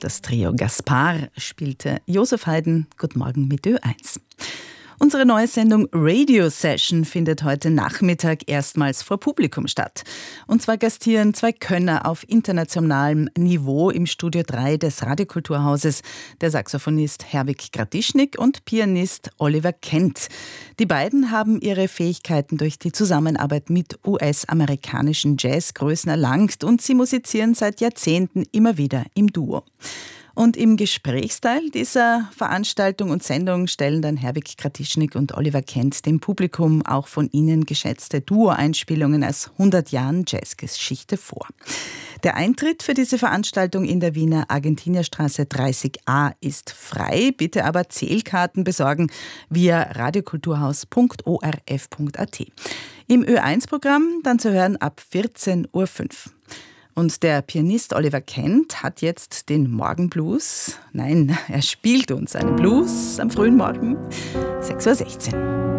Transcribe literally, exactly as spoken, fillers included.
Das Trio Gaspar spielte Josef Haydn. Guten Morgen mit Ö eins. Unsere neue Sendung Radio Session findet heute Nachmittag erstmals vor Publikum statt. Und zwar gastieren zwei Könner auf internationalem Niveau im Studio drei des Radiokulturhauses, der Saxophonist Herwig Gradischnik und Pianist Oliver Kent. Die beiden haben ihre Fähigkeiten durch die Zusammenarbeit mit U S-amerikanischen Jazzgrößen erlangt und sie musizieren seit Jahrzehnten immer wieder im Duo. Und im Gesprächsteil dieser Veranstaltung und Sendung stellen dann Herwig Gradischnik und Oliver Kent dem Publikum auch von ihnen geschätzte Duo-Einspielungen aus hundert Jahren Jazzgeschichte vor. Der Eintritt für diese Veranstaltung in der Wiener Argentinierstraße dreißig a ist frei. Bitte aber Zählkarten besorgen via radiokulturhaus punkt o r f punkt a t. Im Ö eins Programm dann zu hören ab vierzehn Uhr fünf. Und der Pianist Oliver Kent hat jetzt den Morgenblues. Nein, er spielt uns einen Blues am frühen Morgen, sechs Uhr sechzehn.